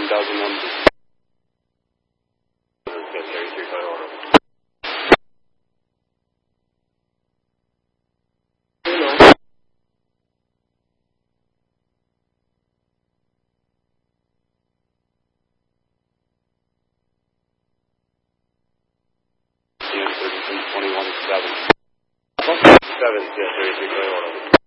1001. Yeah, 21 7. 7, yeah, 33 Toyota.